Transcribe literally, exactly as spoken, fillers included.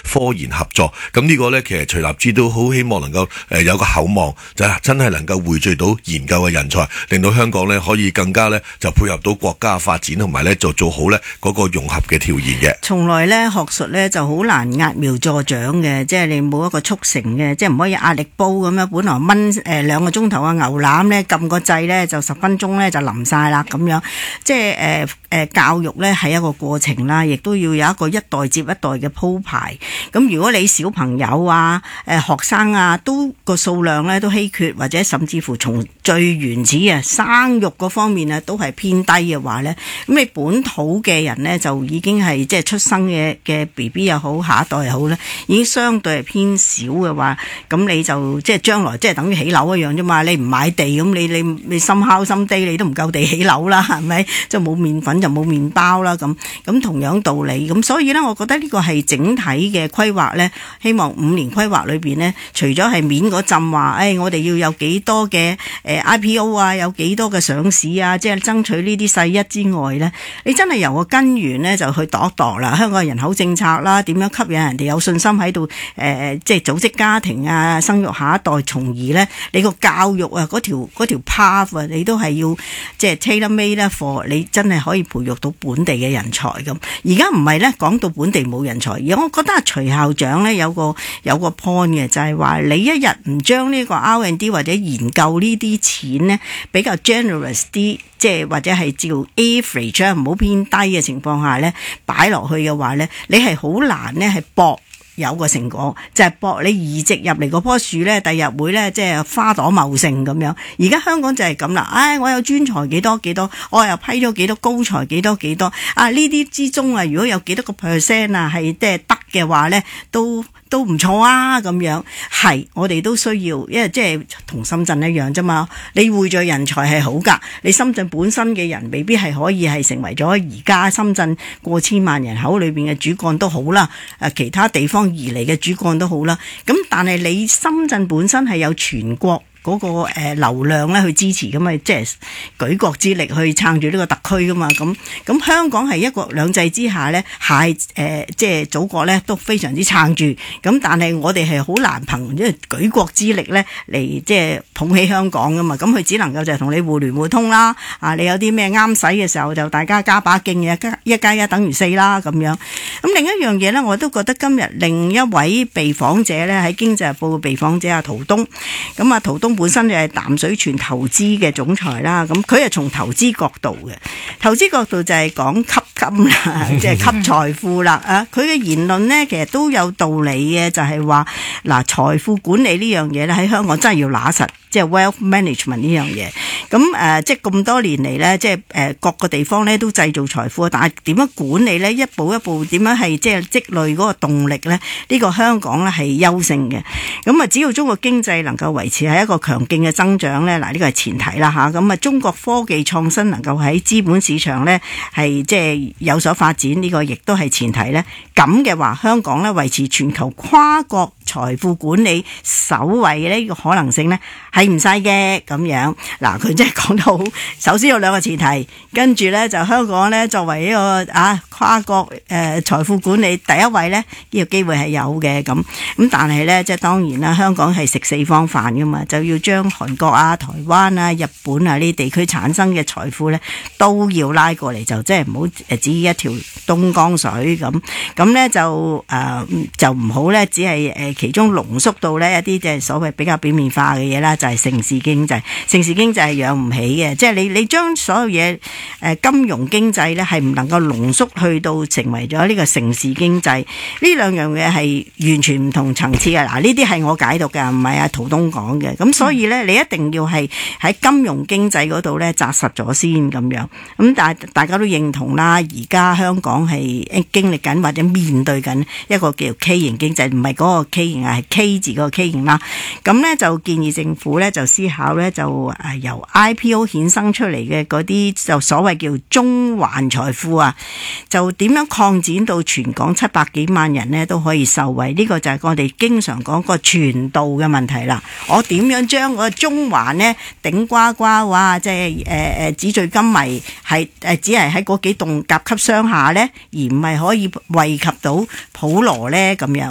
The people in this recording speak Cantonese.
科研合作。咁呢個呢，其實徐立之都好希望能夠誒有個厚望，就係真係能夠匯聚到研究嘅人才，令到香港呢可以更加呢就配合到國家嘅發展，同埋呢就做好呢嗰個融合嘅調研嘅。 從來呢學術呢就好難揠苗助長嘅，即係你冇一個速成嘅，即係唔可以壓力煲咁樣，本來燜誒兩個鐘頭嘅牛腩呢，撳個掣呢就十分鐘呢就淋晒啦咁樣。即係誒誒教育呢係一個過程啦，亦都要有一個一代接一代嘅鋪排。咁如果你小朋友啊、誒學生啊都個數量呢都稀缺，或者甚至乎從最原始啊生育嗰方面啊都係偏低嘅話呢，咁你本土嘅人呢，就已經係即係出生嘅嘅 B B 又好，下一代又好呢，已經相對係偏少嘅話，咁你就即係將來即係等於起樓一樣啫嘛。你唔買地咁，你你你深烤深地你都唔夠地起樓啦，係咪？即係冇麵粉就冇麵包啦，咁咁同樣道理。咁所以呢，我覺得呢個係整體嘅規劃呢。希望五年規劃裏邊呢，除咗係面嗰陣話，誒、哎、我哋要有幾多嘅誒 I P O 啊，有幾多嘅上市啊，即係爭取呢啲細一之外呢，你真係由個根源呢，就去度一度啦。香港人口政策啦，點樣吸引人哋有信心喺度誒，即係組織家庭啊，生育下一代，從而呢，你個教育啊嗰條嗰條 path 啊，你都係要即係 tailor made 咧 for 你真係可以培育到本地嘅人才咁。而家唔係呢，講到本地冇人才，而我覺得啊徐校長呢，有個有個 point 嘅，就係話你一日唔將呢個 R and D 或者研究呢啲錢呢比較 generous 啲，即係或者係照 average 唔好偏低嘅情況下呢擺落去嘅話呢，你係好難呢係搏有個成果，就係搏你移植入嚟嗰棵樹呢，第日會呢即係花朵茂盛咁樣。而家香港就係咁啦，唉，我有專才幾多幾多，我又批咗幾多高才幾多幾多，啊呢啲之中啊，如果有幾多個 percent 啊係即係得嘅話呢，都都唔錯啊咁樣。係我哋都需要，因為即係同深圳一樣啫嘛。你匯聚人才係好㗎，你深圳本身嘅人未必係可以係成為咗而家深圳過千萬人口裏邊嘅主幹都好啦，誒其他地方而嚟嘅主幹都好啦。咁但係你深圳本身係有全國嗰個誒流量咧去支持咁啊，即係舉國之力去撐住呢個特區噶嘛。咁咁香港係一國兩制之下咧，係誒即係祖國咧都非常之撐住。咁但係我哋係好難憑即係舉國之力咧嚟即係捧起香港噶嘛。咁佢只能夠就係同你互聯互通啦。啊，你有啲咩啱使嘅時候就大家加把勁嘅，加一加一等於四啦咁樣。咁另一樣嘢咧，我都覺得今日另一位被訪者咧喺經濟日報嘅被訪者阿陶東，咁啊陶東本身就係淡水泉投資嘅總裁啦，咁佢係從投資角度嘅，投資角度就係講吸金啦，即係吸財富啦啊！佢嘅言論呢，其實都有道理嘅，就係話嗱，財富管理呢樣嘢咧喺香港真係要揦實，即係 wealth management 呢樣嘢。咁誒、呃，即係咁多年嚟咧，即係誒各個地方咧都製造財富，但係點樣管理咧？一步一步點樣係即係積累嗰個動力咧？呢、呢個香港咧係優勝嘅。咁啊，只要中國經濟能夠維持喺一個強勁嘅增長咧，嗱呢個係前提啦嚇。咁啊，中國科技創新能夠喺資本市場咧係即係有所發展，呢、呢個亦都係前提咧。咁嘅話，香港咧維持全球跨國財富管理首位呢個可能性咧係唔細嘅咁樣。嗱，佢即係講到好，首先有兩個前提，跟住咧就香港咧作為一個啊跨國誒財富管理第一位咧，呢個機會係有嘅咁。咁但係咧即係當然啦，香港係食四方飯噶嘛，就要將韓國啊、台灣啊、日本啊呢啲地區產生嘅財富咧都要拉過嚟，就即係唔好誒只一條東江水咁。咁咧就誒、呃、就唔好咧，只係誒其中濃縮到咧一啲即係所謂比較表面化嘅嘢啦，就係、是、城市經濟。城市經濟係養唔起嘅，即係你你將所有嘢誒金融經濟咧係唔能夠濃縮去到成為咗呢個城市經濟，呢兩樣嘢係完全唔同層次嘅。嗱，呢啲係我解讀嘅，唔係阿陶東講嘅。咁所以咧，你一定要係喺金融經濟嗰度咧紮實咗先咁樣。咁但係大家都認同啦，而家香港係經歷緊或者面對緊一個叫 K 型經濟，唔係嗰個 K 型啊，係 K 字嗰個 K 型啦。咁咧就建議政府咧就思考咧就誒由 I P O 衍生出嚟嘅嗰啲就所謂叫中環財富啊，就點樣擴展到全港七百幾萬人咧都可以受惠。呢個就係我哋經常講個傳導嘅問題啦。我點樣將個中環咧頂呱呱哇，即係誒誒紙醉金迷，係誒只係喺嗰幾棟甲級商廈咧，而唔係可以惠及到普羅咧咁樣。